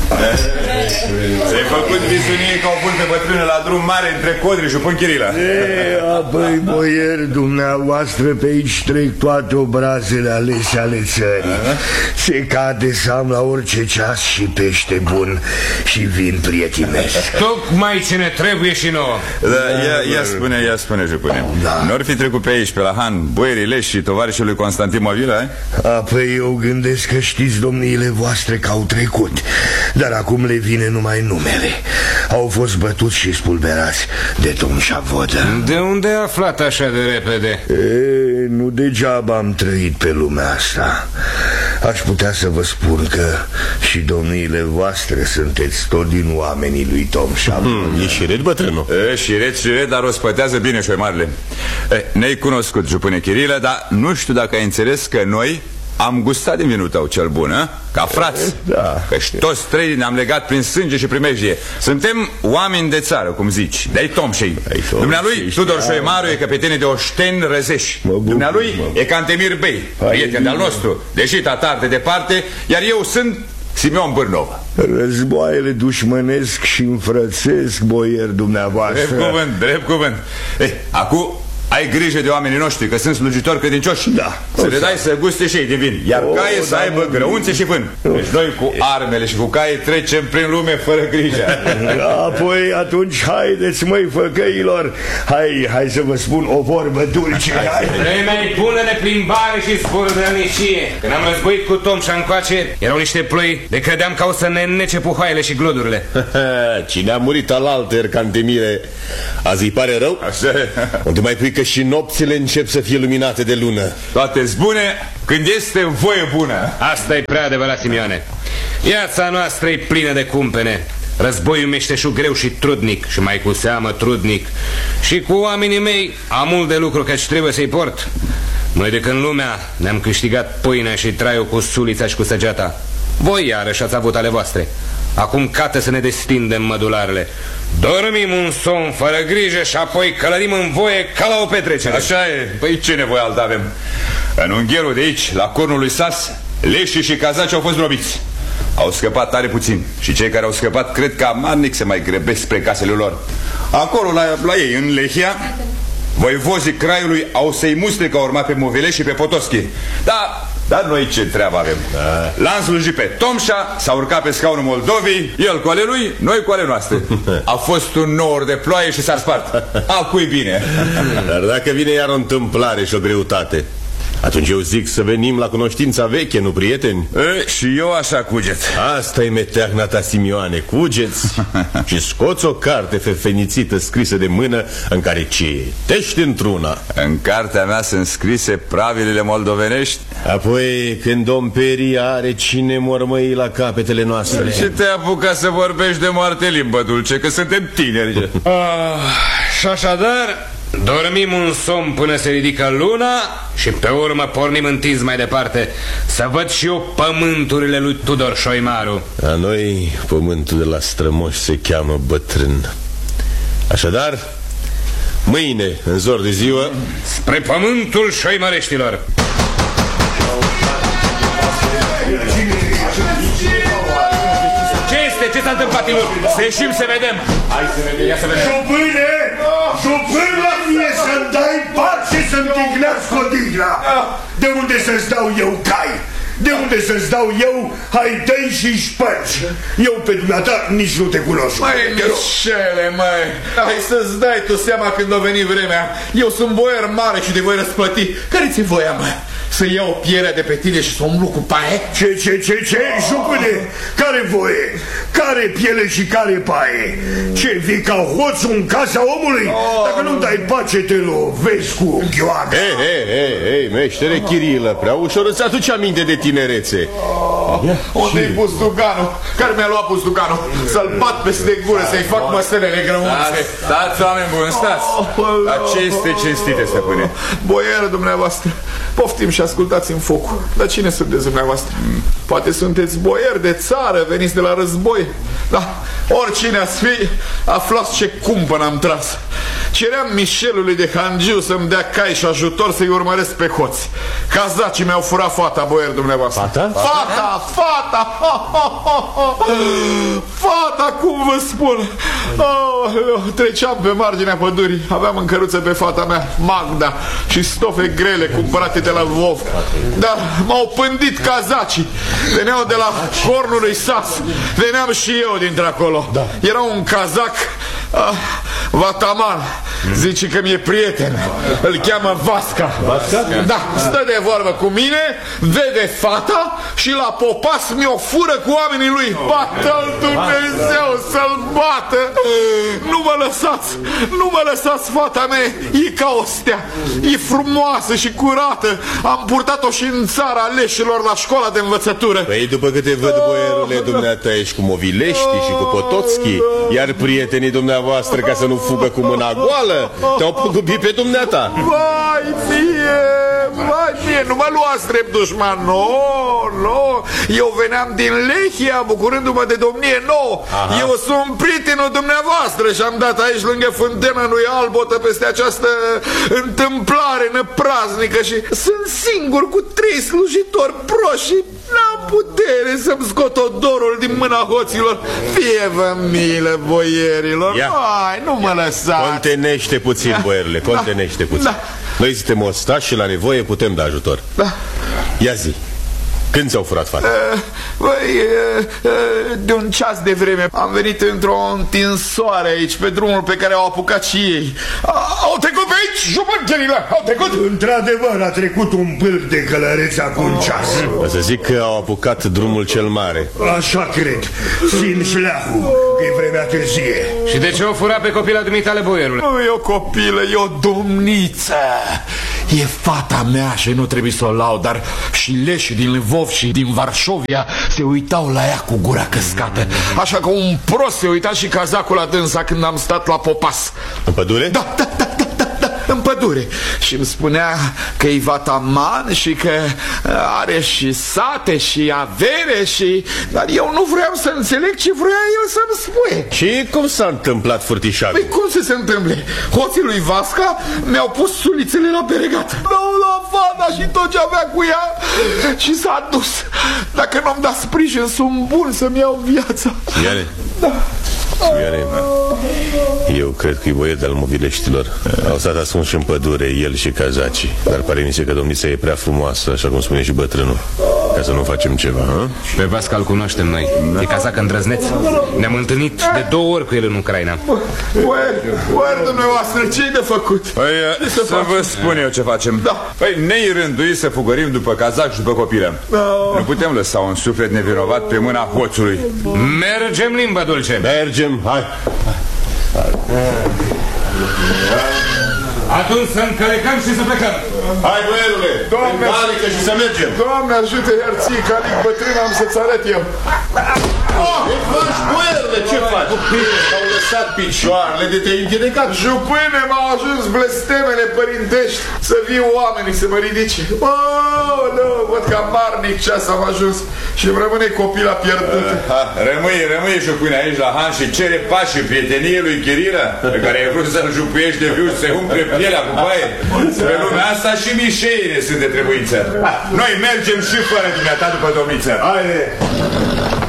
Ți-ai făcut visunie că au pus pe bătrână la drum mare între Codri și până Chirila. Apoi, boier, dumneavoastră pe aici trec toate obrazele alese ale țării. Se cade să am la orice ceas și pește bun și vin prietinesc. Tocmai ce ne trebuie și nouă. Ia spune, jupâne. N-or fi trecut pe aici, pe la Han, boierii leși și tovarășul lui Constantin Movila, Apoi eu gândesc că știți, domniile voastre, că au trecut, dar acum le vine numai numele. Au fost bătuți și spulberați de Tomșa Vodă. De unde ai aflat așa de repede? Nu degeaba am trăit pe lumea asta. Aș putea să vă spun că și domniile voastre sunteți tot din oamenii lui Tomșa. E șiret, bătrânul. Șiret, dar o spătează bine șoimarele. Ne-ai cunoscut, jupâne Chirilă, dar nu știu dacă ai înțeles că noi am gustat din vinul tău cel bun, ca frați. Da. Căci toți trei ne-am legat prin sânge și primejdie. Suntem oameni de țară, cum zici. De-ai Tomșei. Dumnealui Tudor Șoimaru e căpetenie de Oșteni Răzeș. Dumnealui e Cantemir Bey, prieten de-al nostru, deși tatar de departe. Iar eu sunt Simeon Bârnov. Războaiele dușmănesc și înfrățesc, boier dumneavoastră. Drept cuvânt. Acum ai grijă de oamenii noștri, că sunt slujitori credincioși. Să le dai să guste și ei de vin. Iar caie să aibă grăunțe și vân. Deci noi cu armele și cu caie trecem prin lume fără grijă. Apoi atunci haideți, măi, făcăilor. Hai să vă spun o vorbă dulce. Vremea-i bună de plimbare și zburdărnicie. Când am războit cu Tomșa încoace, erau niște ploi de credeam că au să ne înnece puhoaiele și glodurile. Cine a murit alaltăieri, Cantemire, azi îi pare rău? Așa. Unde mai pui că și nopțile încep să fie luminate de lună. Toate-s bune când este voie bună. Asta e prea adevărat, Simioane. Viața noastră e plină de cumpene. Războiul meșteșug greu și trudnic, și mai cu seamă trudnic. Și cu oamenii mei am mult de lucru, căci trebuie să-i port. Noi de când lumea ne-am câștigat pâinea și traiul cu sulița și cu săgeata. Voi iarăși ați avut ale voastre. Acum cată să ne destindem mădularele. Dormim un somn fără grijă și apoi călărim în voie ca la o petrecere. Așa e. Păi ce nevoie altă avem? În ungherul de aici, la cornul lui Sas, leșii și cazaci au fost robiți. Au scăpat tare puțin. Și cei care au scăpat cred că amarnic se mai grăbesc spre casele lor. Acolo, la ei, în Lehia, voivozii Craiului au să-i mustre că au urmat pe Movile și pe Potoschi. Dar noi ce treabă avem? L-am slujit pe Tomșa, s-a urcat pe scaunul Moldovei, el cu ale lui, noi cu ale noastre. A fost un nor de ploaie și s-a spart. Acui bine. Dar dacă vine iar o întâmplare și o greutate, atunci eu zic să venim la cunoștința veche, nu prieteni? Și eu așa cuget. Asta e meteahna ta, Simioane, cugeți și scoți o carte fefenițită scrisă de mână în care citești într-una. În cartea mea sunt scrise pravilele moldovenești. Apoi când Domn Peria are cine mormăi la capetele noastre. Și te apuca să vorbești de moarte limbă dulce, că suntem tineri. Și așadar dormim un somn până se ridică luna și pe urmă pornim întins mai departe să văd și eu pământurile lui Tudor Șoimaru. La noi pământul de la strămoși se cheamă Bătrân. Așadar, mâine, în zor de ziua, spre pământul șoimăreștilor. Ce este? Ce s-a întâmplat, Ilor? Să ieșim să vedem. Hai să vedem, ia să vedem. Jupâne! Jupâne la mie să-mi dai pace să-mi tignească odihna. De unde să-ți dau eu cai? De unde să-ți dau eu? Hai, dă-i și șpărci. Eu pe dumneata nici nu te cunosc. Măi, Mișele, măi, hai să-ți dai tu seama când a venit vremea. Eu sunt boier mare și te voi răsplăti. Care ți-i voia, mă? Să iau pielea de pe tine și să umblu cu paie? Ce? Jupâne? Care voie? Care piele și care paie? Ce, vii ca hoțul în casa omului? Dacă nu dai pace, te lovezi cu ghioaga. Ei, meștere Chirilă, prea ușor îți aduce aminte de tinerețe. Unde-i Buzduganul? Care mi-a luat Buzduganul? Să-l bat peste gură, să-i fac măstelele grăunțe. Stați, oameni buni, stați. Dar ce este cinstite, stăpâne? Boier, dumneavoastră, poftim și ascultați în foc. Dar cine sunteți dumneavoastră? Poate sunteți boieri de țară, veniți de la război. Da, oricine ați fi, aflați ce cumpăn am tras. Ceream Michelului de Hangiu să-mi dea cai și ajutor să-i urmăresc pe hoți. Cazacii mi-au furat fata, boier dumneavoastră. Fata? Fata, cum vă spun. Treceam pe marginea pădurii. Aveam în căruță pe fata mea, Magda, și stofe grele cumpărate de la Lvov. Dar m-au pândit cazacii. Veneau de la cornul lui Sas. Veneam și eu dintre acolo. Era un cazac, Vataman. Zice că mi-e prieten. Îl cheamă Vasca. Da, stă de vorbă cu mine, vede fata și la popas mi-o fură cu oamenii lui. Bată-l Dumnezeu să-l bată. Nu mă lăsați, fata mea. E ca o stea. E frumoasă și curată. Am purtat-o și în țara leșilor la școala de învățătură. Păi după câte văd, boierule, dumneata ești cu Movilești și cu Potocki. Iar prietenii dumneavoastră, ca să nu fugă cu mâna goală, te-au păgubit pe dumneata. Vai mie, nu mă luați drept dușman. Nu. Eu veneam din Lehia bucurându-mă de domnie nouă. Eu sunt prietenul dumneavoastră și am dat aici lângă fântâna lui Albotă peste această întâmplare năpraznică și sunt singur cu 3 slujitori proști și n-am putere să-mi scot odorul din mâna hoților. Fie-vă milă, boierilor. Hai, nu mă lăsați. Contenește puțin, boierule, contenește puțin. Noi suntem ostași și la nevoie putem da ajutor. Ia zi, când ți-au furat fata? De un ceas de vreme. Am venit într-o întinsoare aici, pe drumul pe care au apucat și ei. Au trecut pe aici, jumătările, au trecut. Într-adevăr, a trecut un pâlp de călăreț acum ceas. O să zic că au apucat drumul cel mare. Așa cred. Țin șleahul, că e vremea târzie. Și de ce o fura pe copila dumitale, boierule? Nu e o copilă, e o domniță. E fata mea și nu trebuie să o laud, dar și leșii din Lvov și din Varșovia se uitau la ea cu gura căscată. Așa că un prost se uita și cazacul la dânsa când am stat la popas. În pădure? Da, în pădure. Și îmi spunea că e vataman și că are și sate și avere și... Dar eu nu vreau să înțeleg ce vrea el să-mi spune. Și cum s-a întâmplat furtișagul? Păi cum să se întâmple? Hoții lui Vasca mi-au pus sulițele la peregat. L-au luat fata și tot ce avea cu ea și s-a dus. Dacă nu-mi da sprijin, sunt bun să-mi iau viața. Iane? Da. Iane, eu cred că e boier de-al Movileștilor. Au stat ascunși în pădure, el și cazacii. Dar pare mi se că domnița e prea frumoasă, așa cum spune și bătrânul, ca să nu facem ceva, ha? Pe Vasca îl cunoaștem noi. E cazac îndrăzneț. Ne-am întâlnit de 2 ori cu el în Ucraina. Oare dumneavoastră, ce-i de făcut? Păi, să vă spun eu ce facem. Păi, ne-i rânduit să fugărim după cazac și după copilă. Nu putem lăsa un suflet nevinovat pe mâna hoțului. Mergem, limba dulce. Mergem, hai. Atunci să încălecăm și să plecăm. Hai, boierule, încalecă și să mergem. Doamne ajută, iar ție, calic bătrân, am să-ți arăt eu. Ce faci, boierule, ce faci? Au lăsat picioarele de te-ai închedecat. Jupâne, m-au ajuns blestemele părintești să viu oamenii să mă ridice. Nu, văd că amarnic ceas am ajuns și îmi rămâne copila pierdută. Rămâi jupâne aici la Han și cere pașii prieteniei lui Chirilă, pe care ai vrut să-l jupuiești de viu și să-i umple pielea cu baie. Pe lumea asta și mișeile sunt de trebuință. Noi mergem și fără dumneata după domniță. Haide!